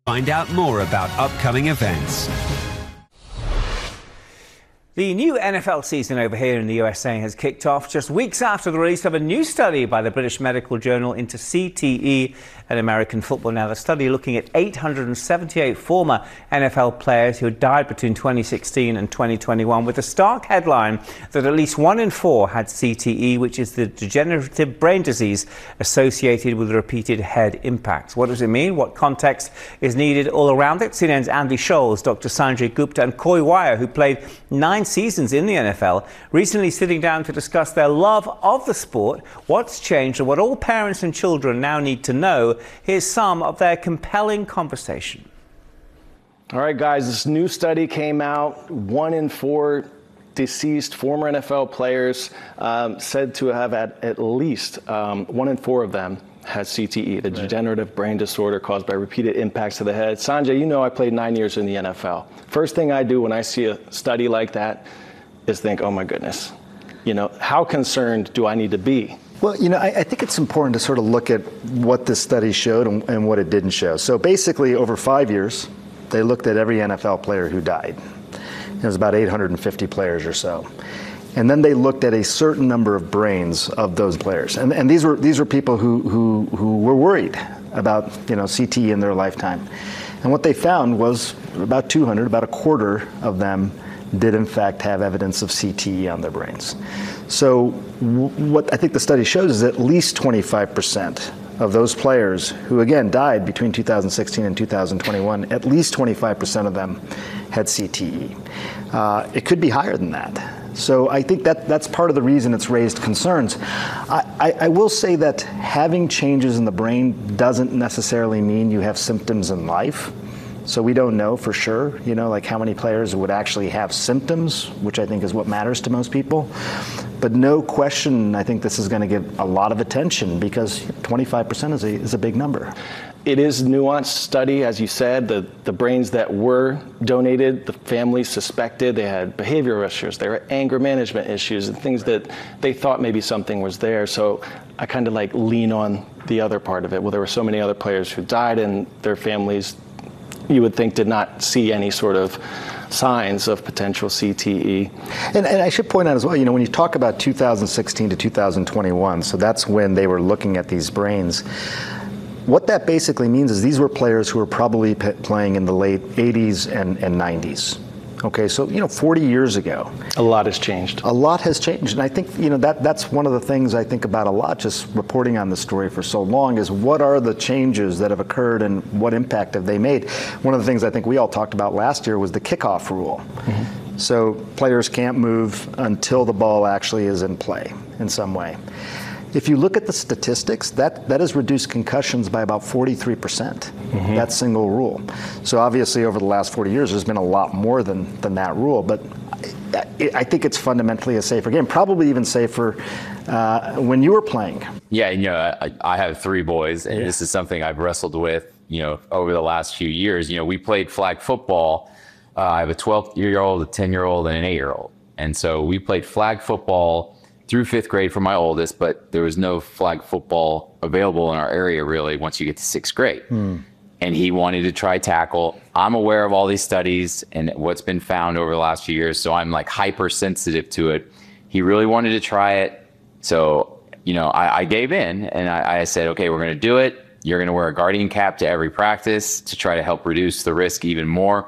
Find out more about upcoming events. The new NFL season over here in the USA has kicked off just weeks after the release of a new study by the British Medical Journal into CTE and American football. Now, the study looking at 878 former NFL players who died between 2016 and 2021 with a stark headline that at least 1 in 4 had CTE, which is the degenerative brain disease associated with repeated head impacts. What does it mean? What context is needed all around it? CNN's Andy Scholes, Dr. Sanjay Gupta and Coy Wire, who played 9 seasons in the NFL, recently sitting down to discuss their love of the sport, what's changed, and what all parents and children now need to know. Here's some of their compelling conversation. All right, guys, this new study came out. 1 in 4 deceased former NFL players said to have at least 1 in 4 of them has CTE, the degenerative brain disorder caused by repeated impacts to the head. Sanjay, you know I played 9 years in the NFL. First thing I do when I see a study like that is think, oh my goodness, how concerned do I need to be? Well, I think it's important to sort of look at what this study showed and what it didn't show. So basically, over 5 years, they looked at every NFL player who died. It was about 850 players or so. And then they looked at a certain number of brains of those players. And these were people who were worried about CTE in their lifetime. And what they found was about 200, about a quarter of them did in fact have evidence of CTE on their brains. So what I think the study shows is at least 25% of those players who again died between 2016 and 2021, at least 25% of them had CTE. It could be higher than that. So I think that's part of the reason it's raised concerns. I will say that having changes in the brain doesn't necessarily mean you have symptoms in life. So we don't know for sure, like how many players would actually have symptoms, which I think is what matters to most people. But no question, I think this is going to get a lot of attention because 25% is a big number. It is a nuanced study, as you said. The brains that were donated, the families suspected they had behavioral issues, there were anger management issues, and things that they thought maybe something was there. So I kind of lean on the other part of it. Well, there were so many other players who died, and their families, you would think, did not see any sort of signs of potential CTE. And I should point out as well, when you talk about 2016 to 2021, so that's when they were looking at these brains. What that basically means is these were players who were probably playing in the late 80s and 90s. Okay, so 40 years ago. A lot has changed. A lot has changed, and I think that's one of the things I think about a lot, just reporting on the story for so long, is what are the changes that have occurred and what impact have they made? One of the things I think we all talked about last year was the kickoff rule. Mm-hmm. So players can't move until the ball actually is in play in some way. If you look at the statistics, that has reduced concussions by about 43%, mm-hmm. that single rule. So obviously over the last 40 years, there's been a lot more than that rule, but I think it's fundamentally a safer game, probably even safer when you were playing. Yeah, I have 3 boys, and this is something I've wrestled with, over the last few years. We played flag football. I have a 12-year-old, a 10-year-old, and an 8-year-old. And so we played flag football through 5th grade for my oldest, but there was no flag football available in our area really once you get to 6th grade. And he wanted to try tackle. I'm aware of all these studies and what's been found over the last few years, so I'm hypersensitive to it. He really wanted to try it. So, I gave in and I said, okay, we're gonna do it. You're gonna wear a Guardian cap to every practice to try to help reduce the risk even more.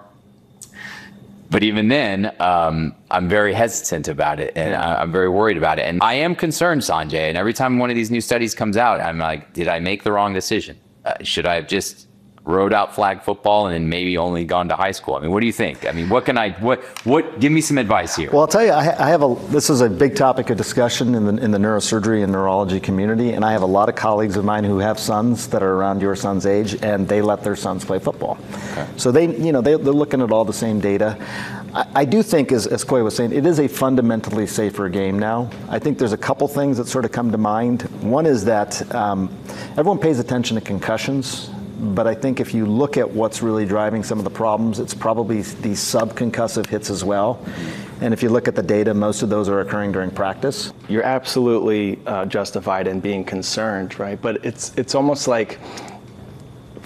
But even then, I'm very hesitant about it, and I'm very worried about it. And I am concerned, Sanjay, and every time one of these new studies comes out, I'm like, did I make the wrong decision? Should I have just rode out flag football and then maybe only gone to high school? I mean, what do you think? I mean, give me some advice here. Well, I'll tell you, this is a big topic of discussion in the neurosurgery and neurology community, and I have a lot of colleagues of mine who have sons that are around your son's age, and they let their sons play football. Okay. So they're looking at all the same data. I do think, as Coy was saying, it is a fundamentally safer game now. I think there's a couple things that sort of come to mind. One is that everyone pays attention to concussions, but I think if you look at what's really driving some of the problems, it's probably these subconcussive hits as well. And if you look at the data, most of those are occurring during practice. You're absolutely justified in being concerned, right? But it's almost like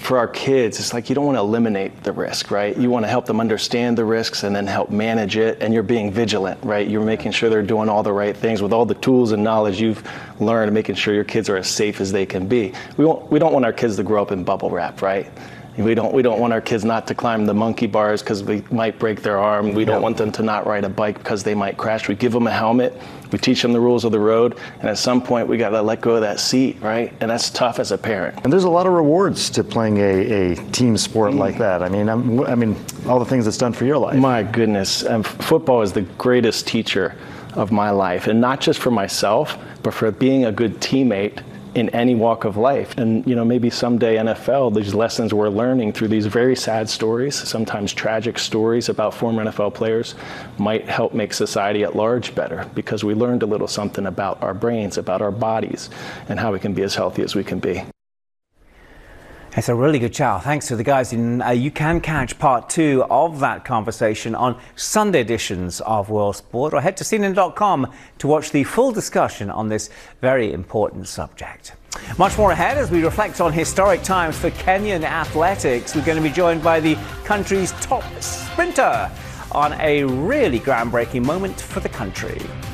for our kids, it's like you don't want to eliminate the risk, right? You want to help them understand the risks and then help manage it, and you're being vigilant, right? You're making sure they're doing all the right things with all the tools and knowledge you've learned, making sure your kids are as safe as they can be. We don't want our kids to grow up in bubble wrap, right? We don't want our kids not to climb the monkey bars because we might break their arm. We don't want them to not ride a bike because they might crash. We give them a helmet. We teach them the rules of the road. And at some point, we got to let go of that seat, right? And that's tough as a parent. And there's a lot of rewards to playing a team sport like that. I mean, all the things it's done for your life. My goodness. Football is the greatest teacher of my life. And not just for myself, but for being a good teammate in any walk of life. And maybe someday NFL, these lessons we're learning through these very sad stories, sometimes tragic stories about former NFL players, might help make society at large better, because we learned a little something about our brains, about our bodies, and how we can be as healthy as we can be. It's a really good chat. Thanks to the guys. You can catch part 2 of that conversation on Sunday editions of World Sport, or head to CNN.com to watch the full discussion on this very important subject. Much more ahead as we reflect on historic times for Kenyan athletics. We're going to be joined by the country's top sprinter on a really groundbreaking moment for the country.